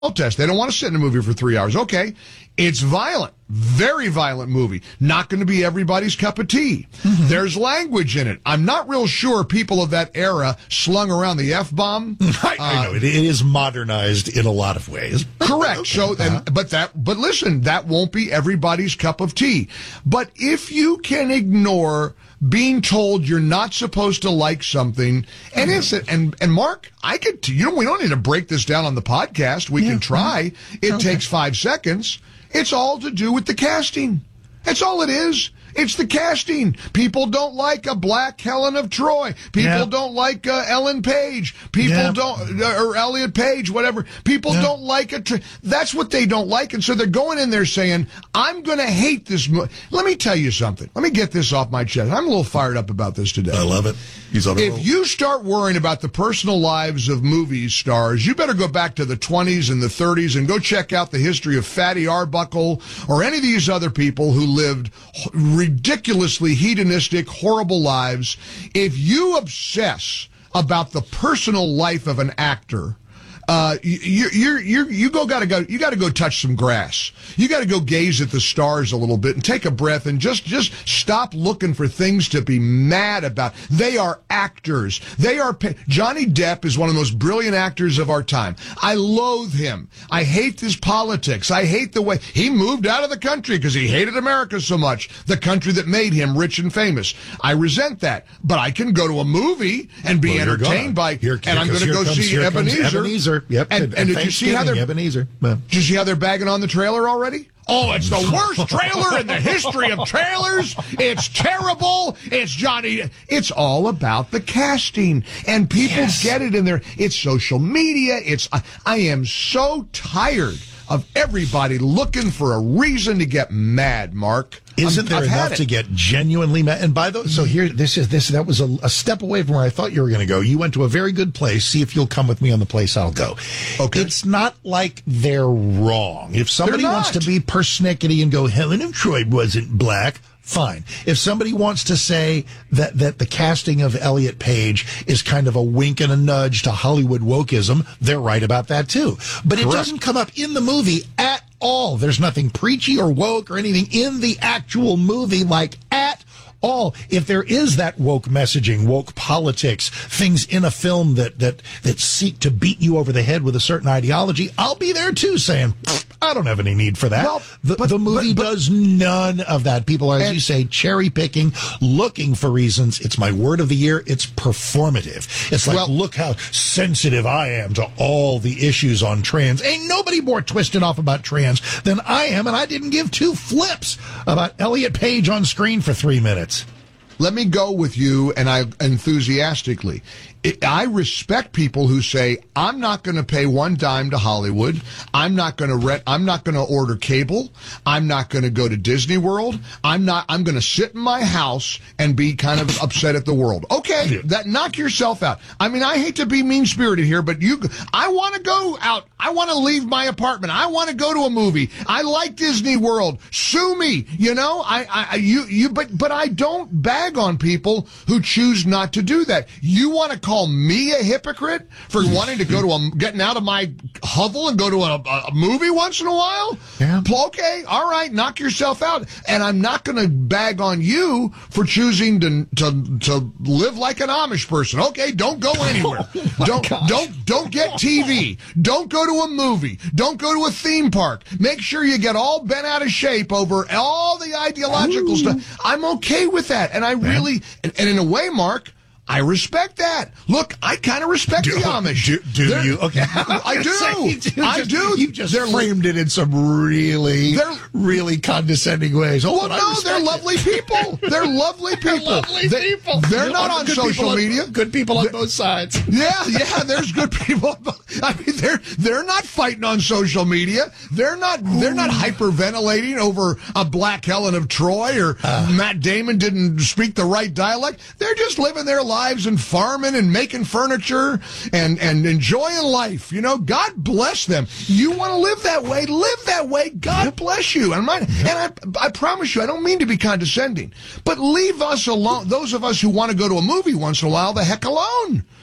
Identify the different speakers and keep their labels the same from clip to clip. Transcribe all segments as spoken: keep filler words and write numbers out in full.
Speaker 1: test. They don't want to sit in a movie for three hours. Okay. It's violent. Very violent movie. Not going to be everybody's cup of tea. Mm-hmm. There's language in it. I'm not real sure people of that era slung around the F-bomb.
Speaker 2: I, uh, I know. It, it is modernized in a lot of ways.
Speaker 1: Correct. So, and, but that, but listen, that won't be everybody's cup of tea. But if you can ignore being told you're not supposed to like something, and it's and and Mark, I could you know we don't need to break this down on the podcast. We yeah, can try. It okay. takes five seconds. It's all to do with the casting. That's all it is. It's the casting. People don't like a black Helen of Troy. People yeah. don't like uh, Ellen Page. People yeah. don't, uh, or Elliot Page, whatever. People yeah. don't like it. Tr- That's what they don't like. And so they're going in there saying, I'm going to hate this movie. Let me tell you something. Let me get this off my chest. I'm a little fired up about this today.
Speaker 2: I love it. He's on a
Speaker 1: If
Speaker 2: roll.
Speaker 1: you start worrying about the personal lives of movie stars, you better go back to the twenties and the thirties and go check out the history of Fatty Arbuckle or any of these other people who lived ridiculously hedonistic, horrible lives. If you obsess about the personal life of an actor, uh, you, you, you, you go gotta go, you gotta go touch some grass. You gotta go gaze at the stars a little bit and take a breath and just, just stop looking for things to be mad about. They are actors. They are, Johnny Depp is one of the most brilliant actors of our time. I loathe him. I hate his politics. I hate the way he moved out of the country because he hated America so much, the country that made him rich and famous. I resent that, but I can go to a movie and be well, entertained by,
Speaker 2: here,
Speaker 1: and I'm going to go
Speaker 2: comes,
Speaker 1: see Ebenezer.
Speaker 2: Ebenezer. Yep.
Speaker 1: And, and, and did you see how they're
Speaker 2: Ebenezer?
Speaker 1: Did you see how they're bagging on the trailer already? Oh, it's the worst trailer in the history of trailers. It's terrible. It's Johnny. It's all about the casting, and people yes. get it in there. It's social media. It's I, I am so tired of everybody looking for a reason to get mad, Mark.
Speaker 2: Isn't
Speaker 1: I'm,
Speaker 2: there
Speaker 1: I've
Speaker 2: enough to get genuinely mad? And by the so here, this is this that was a, a step away from where I thought you were going to go. You went to a very good place. See if you'll come with me on the place I'll go.
Speaker 1: Okay.
Speaker 2: It's not like they're wrong. If somebody wants to be persnickety and go, Helen of Troy wasn't black, fine. If somebody wants to say that, that the casting of Elliot Page is kind of a wink and a nudge to Hollywood wokeism, they're right about that too. But Correct. It doesn't come up in the movie at all. There's nothing preachy or woke or anything in the actual movie, like at all. If there is that woke messaging, woke politics, things in a film that that that seek to beat you over the head with a certain ideology, I'll be there too saying, I don't have any need for that. Well, the, but, the movie but, but, does none of that. People are, as and, you say, cherry picking, looking for reasons. It's my word of the year. It's performative. It's like, well, look how sensitive I am to all the issues on trans. Ain't nobody more twisted off about trans than I am, and I didn't give two flips about Elliot Page on screen for three minutes.
Speaker 1: Let me go with you, and I enthusiastically. I respect people who say, I'm not going to pay one dime to Hollywood. I'm not going to rent. I'm not going to order cable. I'm not going to go to Disney World. I'm not, I'm going to sit in my house and be kind of upset at the world. Okay. That knock yourself out. I mean, I hate to be mean spirited here, but you, I want to go out. I want to leave my apartment. I want to go to a movie. I like Disney World. Sue me. You know, I, I, you, you, but, but I don't bag on people who choose not to do that. You want to call Call me a hypocrite for wanting to go to a, getting out of my hovel and go to a, a movie once in a while?
Speaker 2: Yeah.
Speaker 1: Okay, all right, knock yourself out. And I'm not going to bag on you for choosing to to to live like an Amish person. Okay, don't go anywhere. Oh don't gosh. don't don't get T V. Don't go to a movie. Don't go to a theme park. Make sure you get all bent out of shape over all the ideological Ooh. stuff. I'm okay with that, and I really, and, and in a way, Mark, I respect that. Look, I kind of respect
Speaker 2: do,
Speaker 1: the Amish.
Speaker 2: Do, do you? Okay.
Speaker 1: I do.
Speaker 2: do
Speaker 1: I
Speaker 2: just,
Speaker 1: do.
Speaker 2: You just
Speaker 1: they're
Speaker 2: framed it in some really, really condescending ways. Oh,
Speaker 1: well, no, they're lovely people. They're lovely people.
Speaker 2: They're lovely
Speaker 1: they,
Speaker 2: people.
Speaker 1: They're not on social
Speaker 2: on,
Speaker 1: media.
Speaker 2: Good people on both sides.
Speaker 1: Yeah, yeah, there's good people. I mean, they're they're not fighting on social media. They're not they're not hyperventilating over a black Helen of Troy or uh, Matt Damon didn't speak the right dialect. They're just living their lives and farming and making furniture and, and enjoying life. You know, God bless them. You want to live that way, live that way. God yep. bless you. And, my, yep. and I, I promise you, I don't mean to be condescending, but leave us alone. Those of us who want to go to a movie once in a while, the heck alone.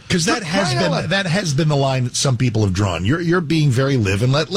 Speaker 2: Because that has been that has been the line that some people have drawn. You're you're being very live and let